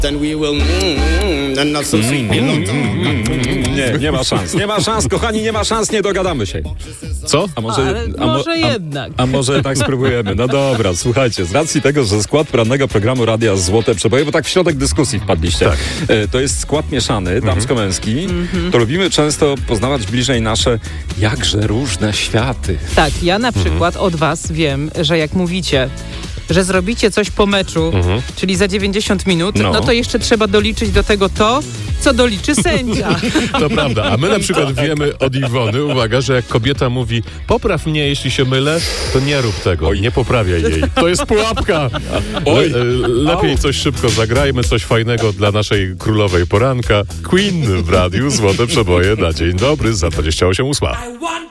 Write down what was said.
Nie ma szans. Nie ma szans, kochani, nie ma szans, nie dogadamy się. Co? Może jednak. A może tak spróbujemy. No dobra, słuchajcie, z racji tego, że skład porannego programu Radia Złote Przeboje, bo tak w środek dyskusji wpadliście, tak. To jest skład mieszany, damsko-męski, to lubimy często poznawać bliżej nasze jakże różne światy. Tak, ja na przykład od was wiem, że jak mówicie, że zrobicie coś po meczu, czyli za 90 minut, no to jeszcze trzeba doliczyć do tego to, co doliczy sędzia. To prawda, a my na przykład wiemy od Iwony, uwaga, że jak kobieta mówi popraw mnie, jeśli się mylę, to nie rób tego, nie poprawiaj jej. To jest pułapka. Lepiej coś szybko zagrajmy, coś fajnego dla naszej królowej poranka. Queen w radiu Złote Przeboje na dzień dobry za 28:08.